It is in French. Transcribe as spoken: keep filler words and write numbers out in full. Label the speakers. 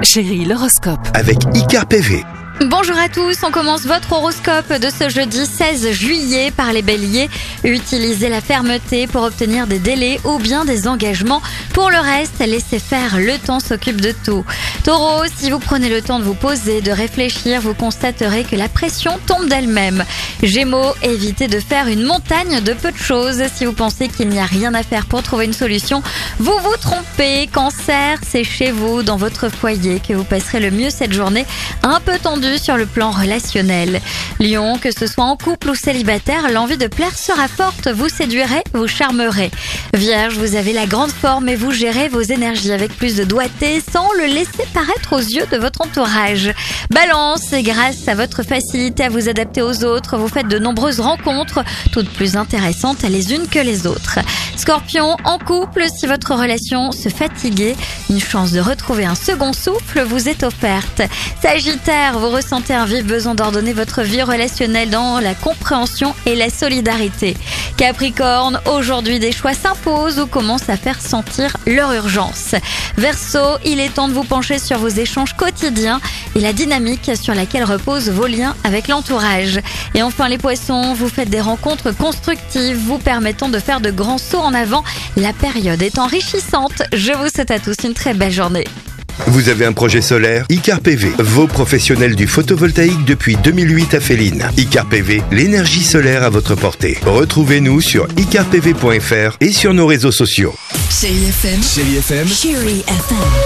Speaker 1: Chérie, l'horoscope.
Speaker 2: Avec Icar P V.
Speaker 3: Bonjour à tous, on commence votre horoscope de ce jeudi seize juillet par les béliers. Utilisez la fermeté pour obtenir des délais ou bien des engagements. Pour le reste, laissez faire, le temps s'occupe de tout. Taureau, si vous prenez le temps de vous poser, de réfléchir, vous constaterez que la pression tombe d'elle-même. Gémeaux, évitez de faire une montagne de peu de choses. Si vous pensez qu'il n'y a rien à faire pour trouver une solution, vous vous trompez. Cancer, c'est chez vous, dans votre foyer, que vous passerez le mieux cette journée, un peu tendue sur le plan relationnel. Lion, que ce soit en couple ou célibataire, l'envie de plaire sera forte, vous séduirez, vous charmerez. Vierge, vous avez la grande forme et vous gérez vos énergies avec plus de doigté sans le laisser paraître aux yeux de votre entourage. Balance, et grâce à votre facilité à vous adapter aux autres, vous faites de nombreuses rencontres, toutes plus intéressantes les unes que les autres. Scorpion, en couple, si votre relation se fatiguait, une chance de retrouver un second souffle vous est offerte. Sagittaire, vous ressentez un vif besoin d'ordonner votre vie relationnelle dans la compréhension et la solidarité. Capricorne, aujourd'hui des choix s'imposent ou commencent à faire sentir leur urgence. Verseau, il est temps de vous pencher sur vos échanges quotidiens et la dynamique sur laquelle reposent vos liens avec l'entourage. Et enfin les poissons, vous faites des rencontres constructives vous permettant de faire de grands sauts en avant. La période est enrichissante. Je vous souhaite à tous une très belle journée.
Speaker 2: Vous avez un projet solaire? Icar P V, vos professionnels du photovoltaïque depuis deux mille huit à Féline. Icar P V, l'énergie solaire à votre portée. Retrouvez-nous sur icar p v point f r et sur nos réseaux sociaux.
Speaker 1: Chérie F M.
Speaker 4: Chérie F M.
Speaker 1: Chérie F M.